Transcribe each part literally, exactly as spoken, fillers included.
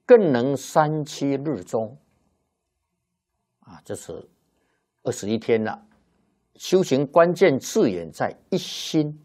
更能三七日中。啊，这是二十一天了。修行关键字眼在一心。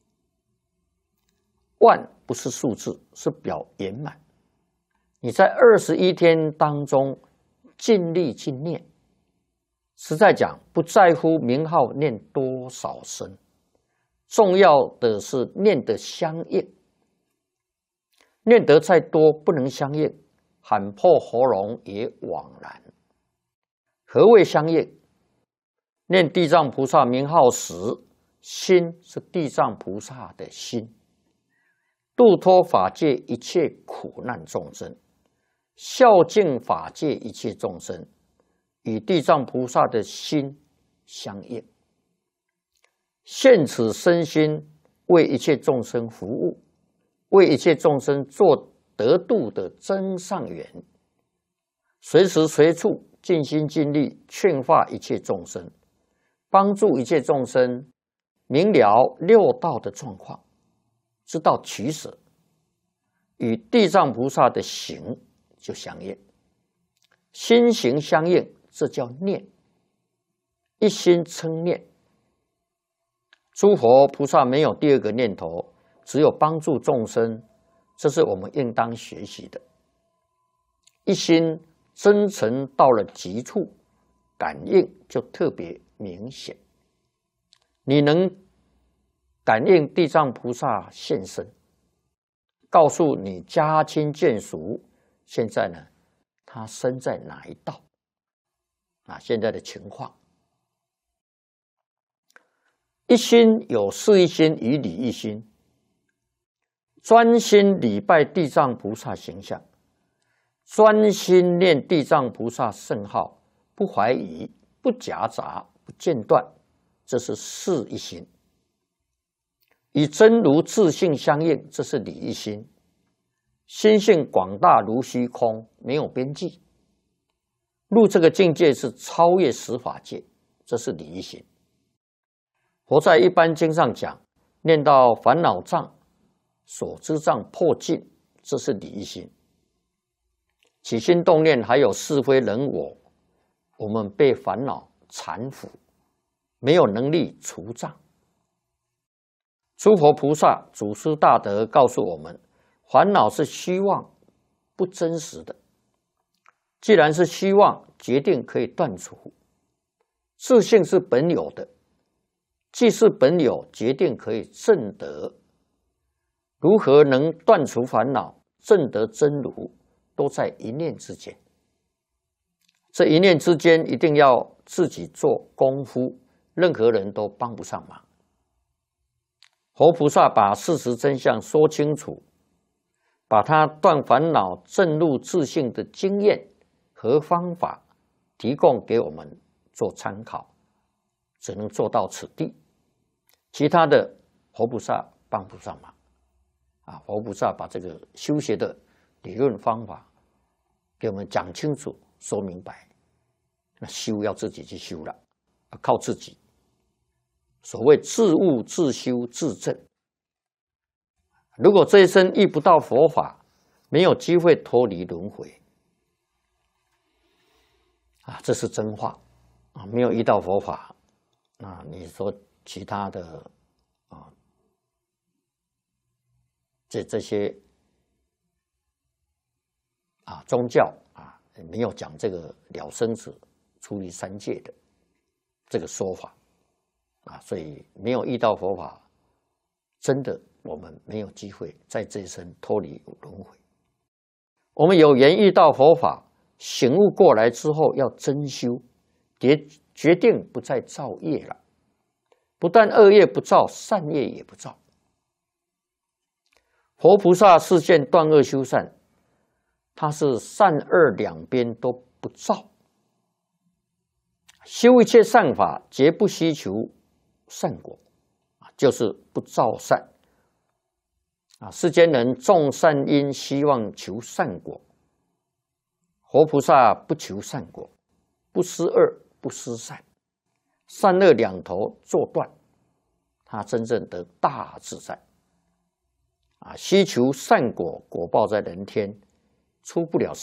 万不是数字，是表圆满。你在二十一天当中尽力去念，实在讲，不在乎名号念多少声，重要的是念得相应。念得再多不能相应，喊破喉咙也枉然。何谓相应？念地藏菩萨名号时，心是地藏菩萨的心，度脱法界一切苦难众生，孝敬法界一切众生，与地藏菩萨的心相应。现此身心为一切众生服务，为一切众生做得度的真上缘，随时随处尽心尽力劝化一切众生，帮助一切众生明了六道的状况，知道取舍，与地藏菩萨的行就相应，心行相应，这叫念，一心称念。诸佛菩萨没有第二个念头，只有帮助众生，这是我们应当学习的。一心真诚到了极处，感应就特别明显。你能感应地藏菩萨现身，告诉你家亲眷属，现在呢，他身在哪一道？啊，现在的情况。一心有事一心与理一心，专心礼拜地藏菩萨形象，专心念地藏菩萨圣号，不怀疑，不夹杂，不间断，这是事一心。与真如自性相应，这是理一心。心性广大如虚空，没有边际。入这个境界是超越十法界，这是理一心。佛在一般经上讲，念到烦恼障、所知障破尽，这是理一心。起心动念还有是非人我，我们被烦恼缠缚，没有能力除障。诸佛菩萨祖师大德告诉我们，烦恼是虚妄，不真实的。既然是虚妄，决定可以断除。自性是本有的，既是本有，决定可以证得。如何能断除烦恼、证得真如，都在一念之间。这一念之间，一定要自己做功夫，任何人都帮不上忙。佛菩萨把事实真相说清楚，把他断烦恼、证入自性的经验和方法提供给我们做参考，只能做到此地，其他的佛菩萨帮不上忙。啊，佛菩萨把这个修学的理论方法给我们讲清楚、说明白，那修要自己去修了，要靠自己。所谓自悟、自修、自证。如果这一生遇不到佛法，没有机会脱离轮回。啊，这是真话啊！没有遇到佛法，那你说其他的啊，这这些啊宗教啊，没有讲这个了生死、出离三界的这个说法啊，所以没有遇到佛法，真的我们没有机会在这一生脱离轮回。我们有缘遇到佛法，醒悟过来之后要真修，决决定不再造业了。不但恶业不造，善业也不造。佛菩萨示现断恶修善，他是善恶两边都不造。修一切善法，绝不希求善果，就是不造善。啊，世间人种善因，希望求善果。佛菩萨不求善果，不思恶，不思善，善恶两头做断，他真正得大自在。啊，希求善果，果报在人天， 出不了